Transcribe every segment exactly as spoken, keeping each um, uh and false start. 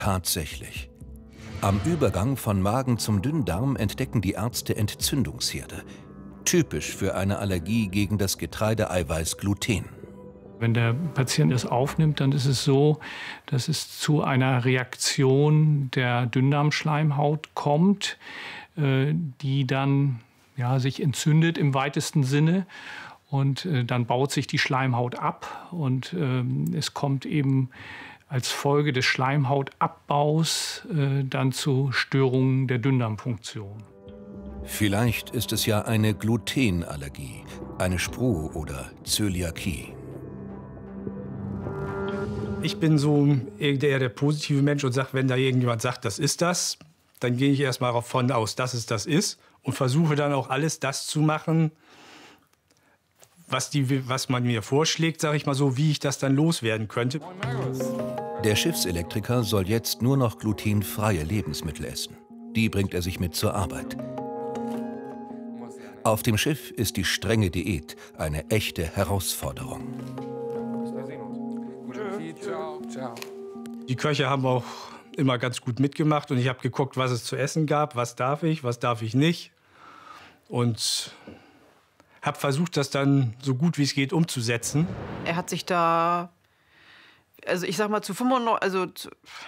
Tatsächlich. Am Übergang von Magen zum Dünndarm entdecken die Ärzte Entzündungsherde. Typisch für eine Allergie gegen das Getreideeiweiß Gluten. Wenn der Patient es aufnimmt, dann ist es so, dass es zu einer Reaktion der Dünndarmschleimhaut kommt, äh, die dann ja, sich entzündet im weitesten Sinne. Und äh, dann baut sich die Schleimhaut ab und äh, es kommt eben als Folge des Schleimhautabbaus äh, dann zu Störungen der Dünndarmfunktion. Vielleicht ist es ja eine Glutenallergie, eine Spru- oder Zöliakie. Ich bin so eher der positive Mensch und sage, wenn da irgendjemand sagt, das ist das, dann gehe ich erstmal davon aus, dass es das ist und versuche dann auch alles das zu machen, was, die, was man mir vorschlägt, sage ich mal so, wie ich das dann loswerden könnte. Der Schiffselektriker soll jetzt nur noch glutenfreie Lebensmittel essen. Die bringt er sich mit zur Arbeit. Auf dem Schiff ist die strenge Diät eine echte Herausforderung. Die Köche haben auch immer ganz gut mitgemacht und ich habe geguckt, was es zu essen gab, was darf ich, was darf ich nicht. Und habe versucht, das dann so gut wie es geht umzusetzen. Er hat sich da, also ich sag mal zu fünfundneunzig, also zu,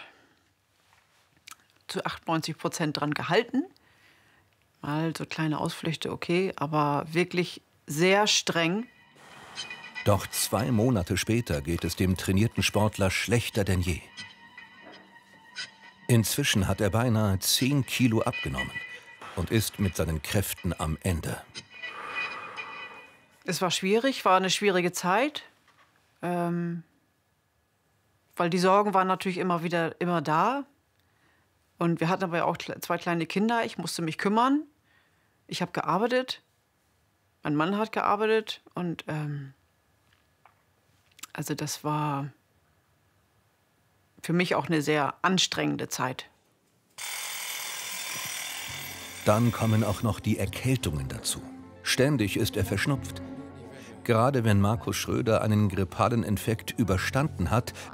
zu achtundneunzig Prozent dran gehalten. Mal so kleine Ausflüchte, okay, aber wirklich sehr streng. Doch zwei Monate später geht es dem trainierten Sportler schlechter denn je. Inzwischen hat er beinahe zehn Kilo abgenommen und ist mit seinen Kräften am Ende. Es war schwierig, war eine schwierige Zeit, ähm, weil die Sorgen waren natürlich immer wieder immer da. Und wir hatten aber auch zwei kleine Kinder, ich musste mich kümmern. Ich habe gearbeitet, mein Mann hat gearbeitet und ähm, also das war für mich auch eine sehr anstrengende Zeit. Dann kommen auch noch die Erkältungen dazu. Ständig ist er verschnupft. Gerade wenn Markus Schröder einen grippalen Infekt überstanden hat,